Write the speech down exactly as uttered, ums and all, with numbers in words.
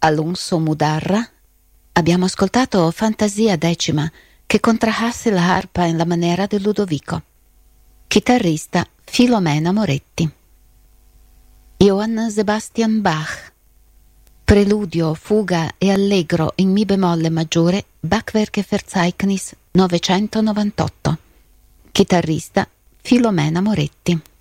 Alonso Mudarra. Abbiamo ascoltato Fantasia Decima, che contrahhasse la arpa in la maniera di Ludovico. Chitarrista Filomena Moretti. Johann Sebastian Bach. Preludio, fuga e allegro in mi bemolle maggiore, Bachwerke Verzeichnis novecentonovantotto. Chitarrista Filomena Moretti.